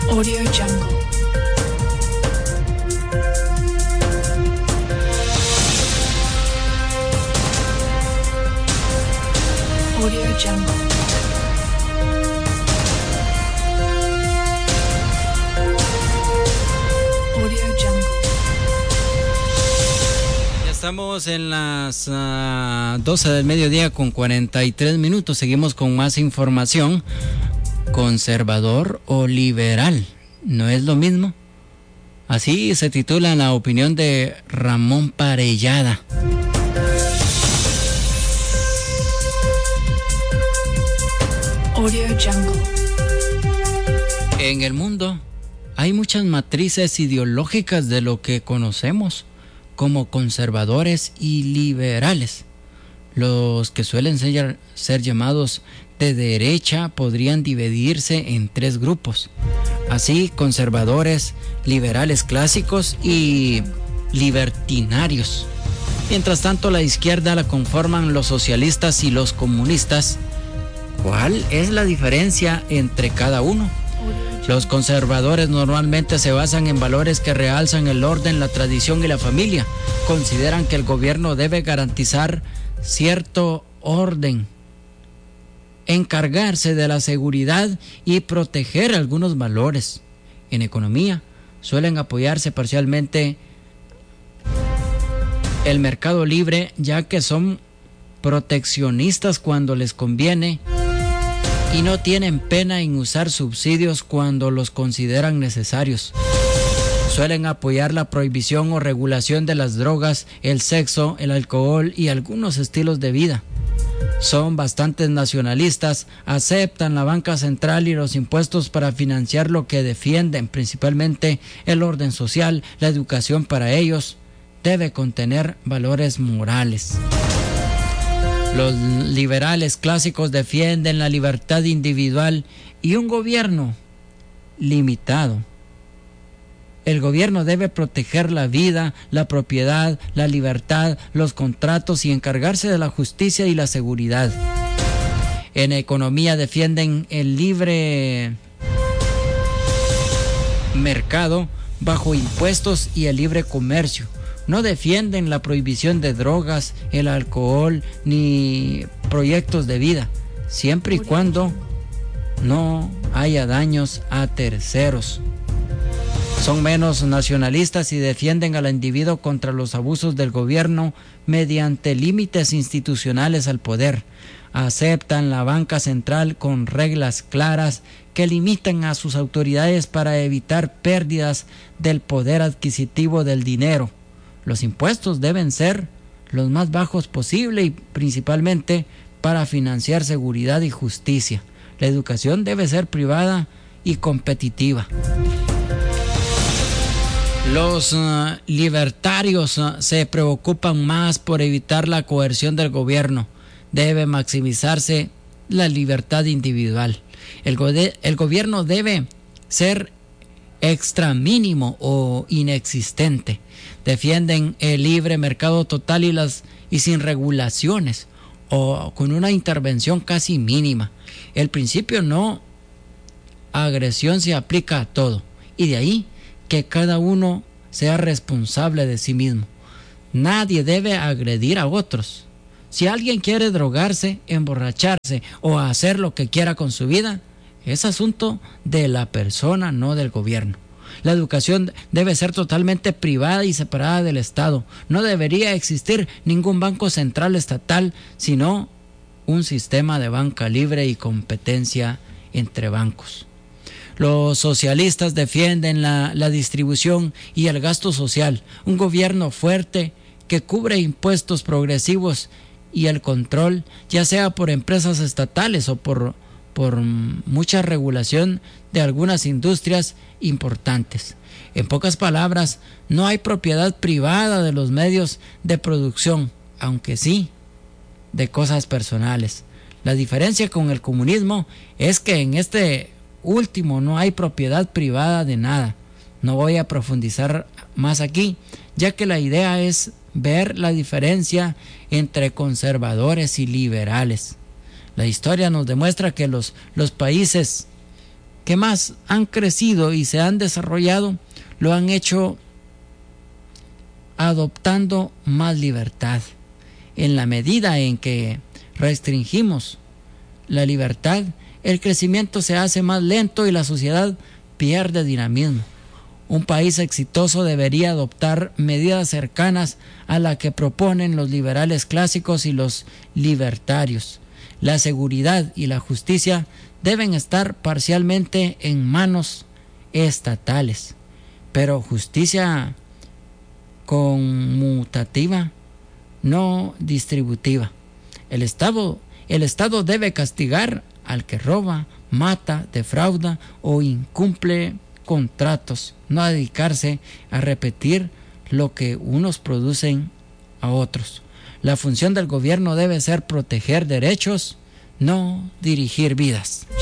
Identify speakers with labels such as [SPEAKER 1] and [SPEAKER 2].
[SPEAKER 1] Audio Jungle. Audio Jungle. Audio Jungle.
[SPEAKER 2] Ya estamos en las 12 del mediodía con 43 minutos. Seguimos con más información. ¿Conservador o liberal? ¿No es lo mismo? Así se titula la opinión de Ramón Parellada.
[SPEAKER 1] Audio Jungle.
[SPEAKER 2] En el mundo hay muchas matrices ideológicas de lo que conocemos como conservadores y liberales. Los que suelen ser llamados de derecha podrían dividirse en tres grupos. Así, conservadores, liberales clásicos y libertinarios. Mientras tanto, la izquierda la conforman los socialistas y los comunistas. ¿Cuál es la diferencia entre cada uno? Los conservadores normalmente se basan en valores que realzan el orden, la tradición y la familia. Consideran que el gobierno debe garantizar cierto orden, encargarse de la seguridad y proteger algunos valores. En economía, suelen apoyarse parcialmente el mercado libre, ya que son proteccionistas cuando les conviene y no tienen pena en usar subsidios cuando los consideran necesarios. Suelen apoyar la prohibición o regulación de las drogas, el sexo, el alcohol y algunos estilos de vida. Son bastante nacionalistas, aceptan la banca central y los impuestos para financiar lo que defienden, principalmente el orden social. La educación para ellos debe contener valores morales. Los liberales clásicos defienden la libertad individual y un gobierno limitado. El gobierno debe proteger la vida, la propiedad, la libertad, los contratos y encargarse de la justicia y la seguridad. En economía defienden el libre mercado bajo impuestos y el libre comercio. No defienden la prohibición de drogas, el alcohol ni proyectos de vida, siempre y cuando no haya daños a terceros. Son menos nacionalistas y defienden al individuo contra los abusos del gobierno mediante límites institucionales al poder. Aceptan la banca central con reglas claras que limitan a sus autoridades para evitar pérdidas del poder adquisitivo del dinero. Los impuestos deben ser los más bajos posible y principalmente para financiar seguridad y justicia. La educación debe ser privada y competitiva. Los libertarios se preocupan más por evitar la coerción del gobierno. Debe maximizarse la libertad individual. El gobierno debe ser extra mínimo o inexistente. Defienden el libre mercado total y sin regulaciones o con una intervención casi mínima. El principio no agresión se aplica a todo y de ahí que cada uno sea responsable de sí mismo. Nadie debe agredir a otros. Si alguien quiere drogarse, emborracharse o hacer lo que quiera con su vida, es asunto de la persona, no del gobierno. La educación debe ser totalmente privada y separada del Estado. No debería existir ningún banco central estatal, sino un sistema de banca libre y competencia entre bancos. Los socialistas defienden la distribución y el gasto social, un gobierno fuerte que cubre impuestos progresivos y el control, ya sea por empresas estatales o por mucha regulación de algunas industrias importantes. En pocas palabras, no hay propiedad privada de los medios de producción, aunque sí de cosas personales. La diferencia con el comunismo es que en este último no hay propiedad privada de nada. No voy a profundizar más aquí, ya que la idea es ver la diferencia entre conservadores y liberales. La historia nos demuestra que los países que más han crecido y se han desarrollado lo han hecho adoptando más libertad. En la medida en que restringimos la libertad, el crecimiento se hace más lento y la sociedad pierde dinamismo. Un país exitoso debería adoptar medidas cercanas a las que proponen los liberales clásicos y los libertarios. La seguridad y la justicia deben estar parcialmente en manos estatales, pero justicia conmutativa, no distributiva. El Estado debe castigar al que roba, mata, defrauda o incumple contratos, no dedicarse a repetir lo que unos producen a otros. La función del gobierno debe ser proteger derechos, no dirigir vidas.